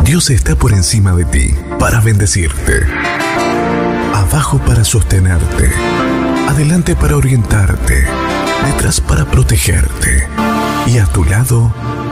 Dios está por encima de ti para bendecirte, abajo para sostenerte, adelante para orientarte, detrás para protegerte y a tu lado